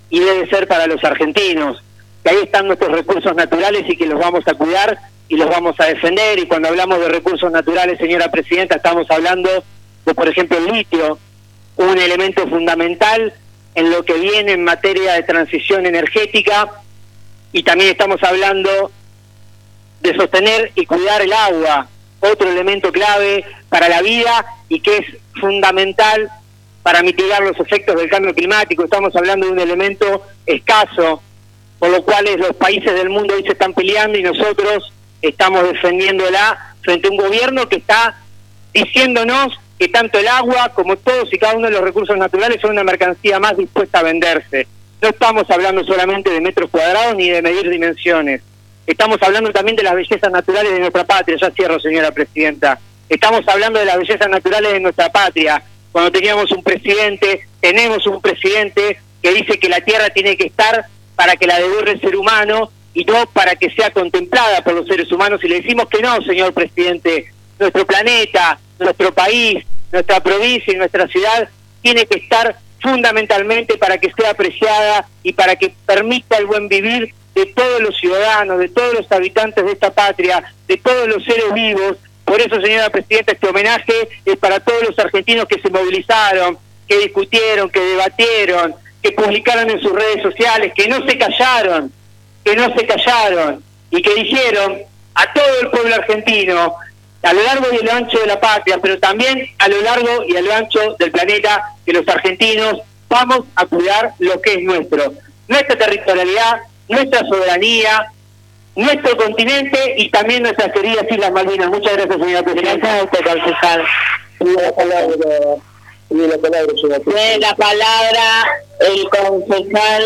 y debe ser para los argentinos, que ahí están nuestros recursos naturales y que los vamos a cuidar y los vamos a defender. Y cuando hablamos de recursos naturales, señora presidenta, estamos hablando de, por ejemplo, el litio, un elemento fundamental en lo que viene en materia de transición energética, y también estamos hablando de sostener y cuidar el agua, otro elemento clave para la vida y que es fundamental para mitigar los efectos del cambio climático. Estamos hablando de un elemento escaso, por lo cual los países del mundo hoy se están peleando y nosotros estamos defendiéndola frente a un gobierno que está diciéndonos que tanto el agua como todos y cada uno de los recursos naturales son una mercancía más dispuesta a venderse. No estamos hablando solamente de metros cuadrados ni de medir dimensiones. Estamos hablando también de las bellezas naturales de nuestra patria. Ya cierro, señora presidenta. Estamos hablando de las bellezas naturales de nuestra patria. Cuando tenemos un presidente que dice que la tierra tiene que estar para que la devore el ser humano y no para que sea contemplada por los seres humanos, y le decimos que no, señor presidente. Nuestro planeta, nuestro país, nuestra provincia y nuestra ciudad tiene que estar fundamentalmente para que sea apreciada y para que permita el buen vivir de todos los ciudadanos, de todos los habitantes de esta patria, de todos los seres vivos. Por eso, señora presidenta, este homenaje es para todos los argentinos que se movilizaron, que discutieron, que debatieron, que publicaron en sus redes sociales, que no se callaron y que dijeron a todo el pueblo argentino, a lo largo y a lo ancho de la patria, pero también a lo largo y a lo ancho del planeta, que los argentinos vamos a cuidar lo que es nuestro, nuestra territorialidad, nuestra soberanía, nuestro continente y también nuestras queridas Islas Malvinas. Muchas gracias, señora presidenta. Gracias a usted, concejal. Tiene la palabra el concejal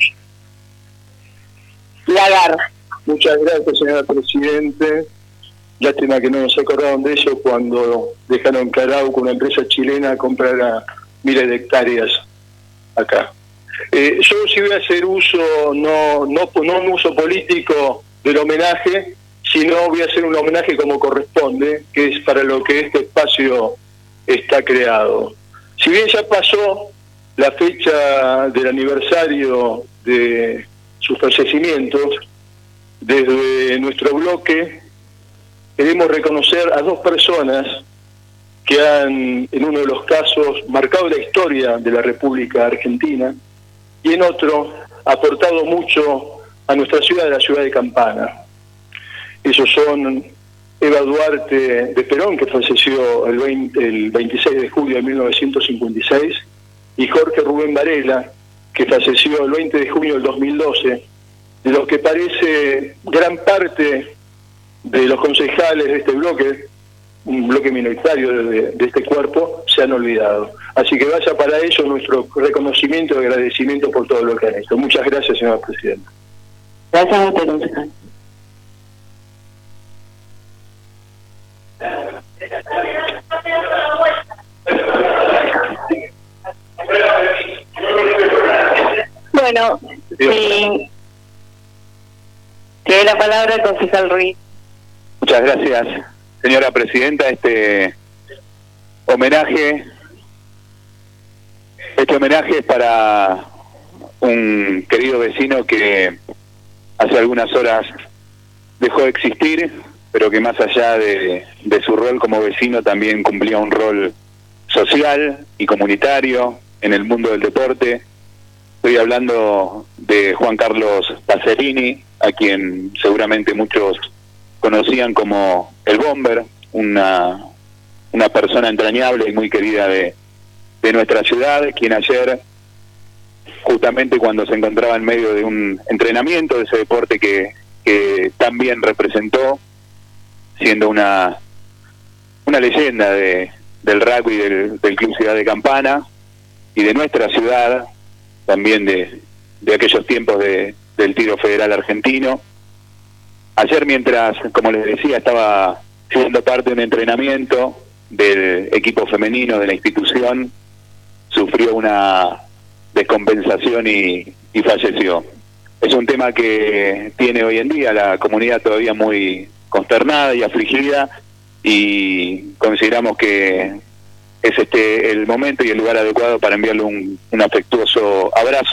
Lagar. Muchas gracias, señora presidente. Lástima que no nos acordaron de eso cuando dejaron que Arauco, una empresa chilena, comprara miles de hectáreas acá. Yo sí voy a hacer uso, no un uso político del homenaje, sino voy a hacer un homenaje como corresponde, que es para lo que este espacio está creado. Si bien ya pasó la fecha del aniversario de sus fallecimientos, desde nuestro bloque queremos reconocer a dos personas que han, en uno de los casos, marcado la historia de la República Argentina y en otro, aportado mucho a nuestra ciudad, la ciudad de Campana. Esos son Eva Duarte de Perón, que falleció el 26 de julio de 1956, y Jorge Rubén Varela, que falleció el 20 de junio del 2012, de los que parece gran parte de los concejales de este bloque, un bloque minoritario de este cuerpo, se han olvidado. Así que vaya para ellos nuestro reconocimiento y agradecimiento por todo lo que han hecho. Muchas gracias, señora presidenta. Gracias a usted, concejal. Bueno, sí. Tiene la palabra el concejal Ruiz. Muchas gracias, señora presidenta. Este homenaje es para un querido vecino que hace algunas horas dejó de existir, pero que más allá de su rol como vecino también cumplía un rol social y comunitario en el mundo del deporte. Estoy hablando de Juan Carlos Pacerini, a quien seguramente muchos conocían como el Bomber, una persona entrañable y muy querida de nuestra ciudad, quien ayer, justamente cuando se encontraba en medio de un entrenamiento de ese deporte que también representó, siendo una leyenda del rugby del Club Ciudad de Campana y de nuestra ciudad, también de aquellos tiempos del tiro federal argentino. Ayer, mientras, como les decía, estaba siendo parte de un entrenamiento del equipo femenino de la institución, sufrió una descompensación y falleció. Es un tema que tiene hoy en día la comunidad todavía muy consternada y afligida, y consideramos que es el momento y el lugar adecuado para enviarle un afectuoso abrazo